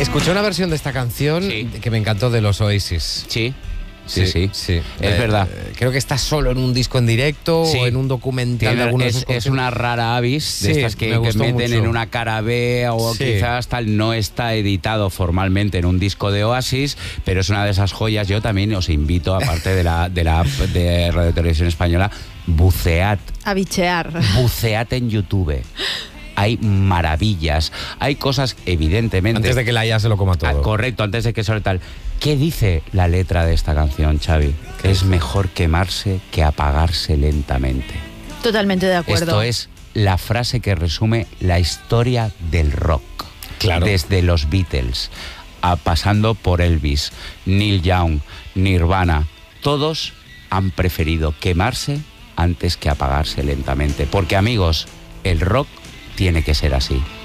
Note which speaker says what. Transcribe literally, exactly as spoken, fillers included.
Speaker 1: Escuché una versión de esta canción
Speaker 2: Sí.
Speaker 1: que me encantó, de los Oasis.
Speaker 2: Sí, sí, sí.
Speaker 1: sí.
Speaker 2: Es
Speaker 1: Eh,
Speaker 2: verdad.
Speaker 1: Creo que está solo en un disco en directo
Speaker 2: Sí.
Speaker 1: o en un documental
Speaker 2: Tiene-
Speaker 1: de algunos de
Speaker 2: es,
Speaker 1: sus
Speaker 2: es
Speaker 1: conciertos.
Speaker 2: una rara avis de
Speaker 1: Sí,
Speaker 2: estas que,
Speaker 1: me
Speaker 2: que
Speaker 1: gustó
Speaker 2: meten
Speaker 1: mucho.
Speaker 2: en una cara B o
Speaker 1: Sí.
Speaker 2: quizás tal. No está editado formalmente en un disco de Oasis, pero es una de esas joyas. Yo también os invito, aparte de la, de la app de Radio Televisión Española, bucead,
Speaker 3: A bichear.
Speaker 2: bucead en YouTube. Hay maravillas, hay cosas evidentemente...
Speaker 1: Antes de que la I A se lo coma todo.
Speaker 2: Ah, correcto, antes de que sobre tal. ¿Qué dice la letra de esta canción, Xavi? Que es mejor quemarse que apagarse lentamente.
Speaker 3: Totalmente de acuerdo.
Speaker 2: Esto es la frase que resume la historia del rock.
Speaker 1: Claro.
Speaker 2: Desde los Beatles, a, pasando por Elvis, Neil Young, Nirvana. Todos han preferido quemarse antes que apagarse lentamente. Porque, amigos, el rock tiene que ser así.